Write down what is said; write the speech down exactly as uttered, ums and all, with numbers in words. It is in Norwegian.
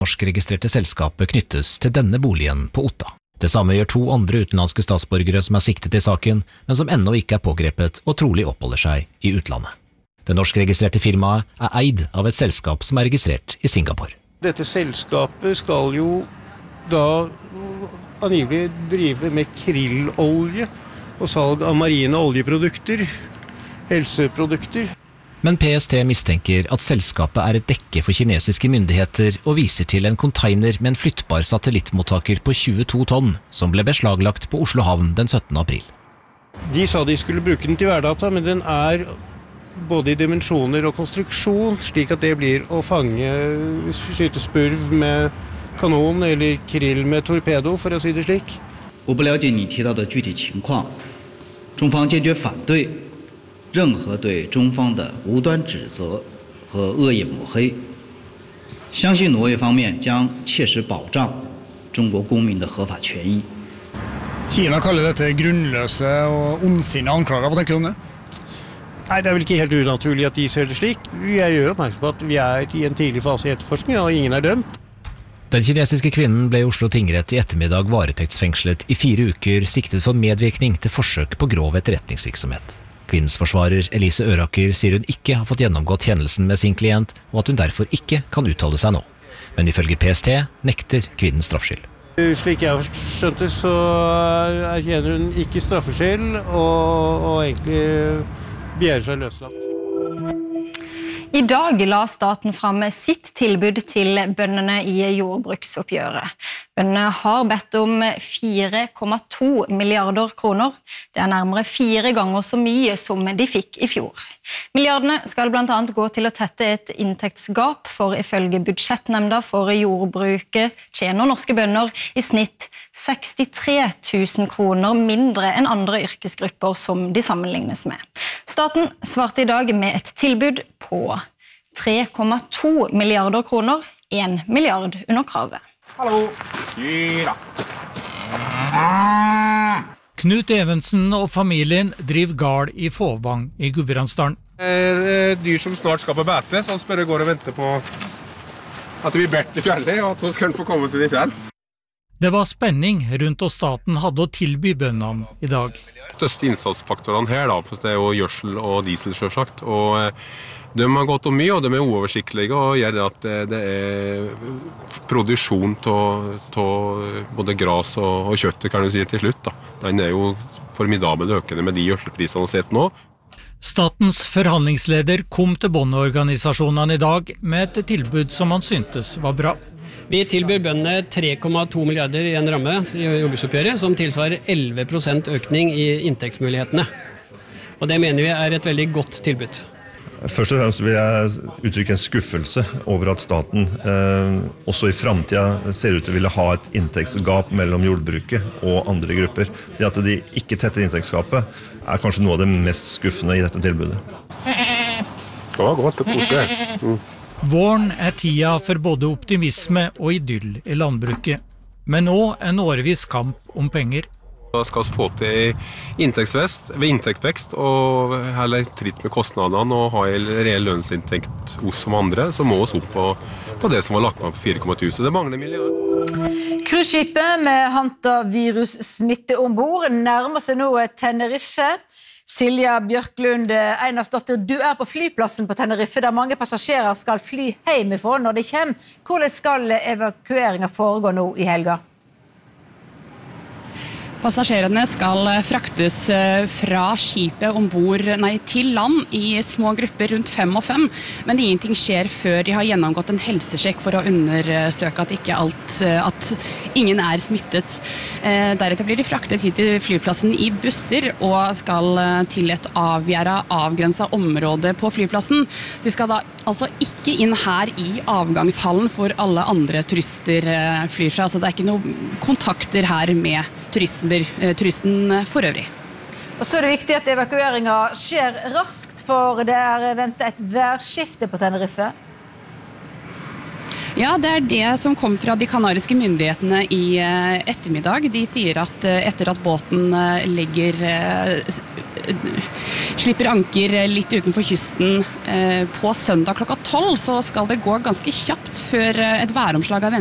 norskregistrerte selskapet knyttes til denne boligen på Otta. Det samme gjør to andre utenlandske statsborgere som er siktet i saken, men som ennå ikke er pågrepet og trolig oppholder seg i utlandet. Det norskregistrerte firmaet er eid av et selskap som er registrert i Singapore. Dette selskapet skal jo da angivelig drive med krillolje og salg av marine oljeprodukter, helseprodukter. Men P S T mistenker at selskapet er et dekke for kinesiske myndigheter og viser til en container med en flyttbar satellittmottaker på tjueto tonn som ble beslaglagt på Oslo havn den syttende april. De sa de skulle bruke den til værdata, men den er både i dimensjoner og konstruksjon, slik at det blir å fange, skyte spurv med kanon eller krill med torpedo, for å si det slik. 我不了解你提到的具体情况，中方坚决反对任何对中方的无端指责和恶意抹黑，相信挪威方面将切实保障中国公民的合法权益。 Kina kaller dette grunnløse og ondsinnede anklager. Hva tenker du om det? Nei, det er vel ikke helt unaturlig at de ser det slik. Jeg gjør oppmerksom på at vi er i en tidlig fase i etterforskningen, og ingen er dømt. Den kinesiske kvinnen ble i Oslo tingrett i ettermiddag varetektsfengslet i fire uker siktet for medvirkning til forsøk på grov etterretningsvirksomhet. Kvinnens forsvarer Elise Øraker sier hun ikke har fått gjennomgått kjennelsen med sin klient, og at hun derfor ikke kan uttale seg nå. Men ifølge P S T nekter kvinnen straffskyld. Slik jeg har skjønt det, så erkjenner hun ikke straffskyld, og, og egentlig begjærer seg løslatt. I dag la staten fram sitt tilbud til bøndene i jordbruksoppgjøret. Bøndene har bedt om fire komma to milliarder kroner. Det er nærmere fire ganger så mye som de fikk i fjor. Milliardene skal blant annet gå til å tette et inntektsgap, for ifølge budsjettnemnda for jordbruket tjener norske bønder i snitt sekstitre tusen kroner mindre enn andre yrkesgrupper som de sammenlignes med. Staten svarte i dag med et tilbud på tre komma to milliarder kroner, en milliard under kravet. Hallo! Knut Evensen og familien driver gard i Fåvang i Gudbrandsdalen. Eh, dyr som snart skal på bete, så han spør og går og venter på at det blir bedt i fjellet, og at han skal få komme til de fjells. Det var spenning rundt og staten hadde å tilby bøndene i dag. Største innsatsfaktorene her da, for det er jo gjørsel og diesel selvsagt, og de har gått om mye, og de er uoversiktlige, og gjør det at det er produksjon av både gras og, og kjøtt, kan du si, til slutt. Da. Den er jo formidabelt økende med de gjørselprisene vi har sett nå. Statens forhandlingsleder kom til bondeorganisasjonene i dag med et tilbud som han syntes var bra. Vi tilbyr bøndene tre komma to milliarder i en ramme i jordbruksoppgjøret, som tilsvarer elleve prosent økning i inntektsmulighetene. Og det mener vi er et veldig godt tilbud. Først og fremst vil jeg uttrykke en skuffelse over at staten eh, også i fremtiden ser ut til å ville ha et inntektsgap mellom jordbruket og andre grupper. Det at de ikke tetter inntektsgapet er kanskje noe av det mest skuffende i dette tilbudet. Det var godt å kose. Mm. Våren er tida for både optimisme og idyll i landbruket, men nå en årevis kamp om penger. Da skal vi få til inntektsvekst, ved inntektsvekst og heller tritt med kostnadene og ha en reell lønnsinntekt hos som andre, så må vi opp på, på det som var lagt med på fire komma to, så det mangler milliarder. Cruiseskipet med hantavirussmitte ombord nærmer seg nå Tenerife. Silja Bjørklund Einarsdotter, du er på flyplassen på Tenerife, der mange passasjerer skal fly hjemmefra når de kommer. Hvordan skal evakueringen foregå nå i helga? Passasjerene skal fraktes fra skipet ombord, nei, til land i små grupper rundt fem og fem, men ingenting skjer før de har gjennomgått en helsesjekk for å undersøke at, ikke alt, at ingen er smittet. Deretter blir de fraktet hit til flyplassen i busser og skal til et avgjerdet avgrenset område på flyplassen. De skal da altså ikke inn her i avgangshallen for alle andre turister flyr fra, så det er ikke noen kontakter her med turisme. turisten for øvrig. Og så er det viktig at evakueringen skjer raskt, for det er ventet et værskifte på Tenerife. Ja, det er det som kom fra de kanariske myndighetene i ettermiddag. De sier at etter at båten legger, slipper anker litt utenfor kysten på søndag klokka tolv, så skal det gå ganske kjapt før et væromslag av